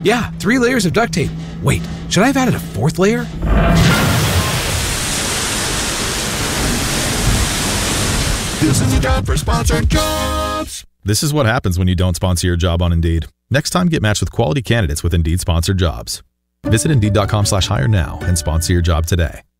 Yeah, 3 layers of duct tape. Wait, should I have added a 4th layer? This is a job for Sponsored Jobs. This is what happens when you don't sponsor your job on Indeed. Next time, get matched with quality candidates with Indeed Sponsored Jobs. Visit Indeed.com/hire now and sponsor your job today.